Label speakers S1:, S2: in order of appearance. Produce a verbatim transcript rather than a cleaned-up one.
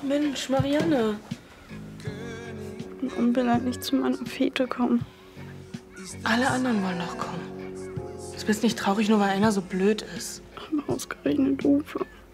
S1: Mensch, Marianne.
S2: Und will halt nicht zu meiner Fete kommen.
S1: Alle anderen wollen doch kommen. Du bist nicht traurig, nur weil einer so blöd ist.
S2: Aber ausgerechnet Uwe.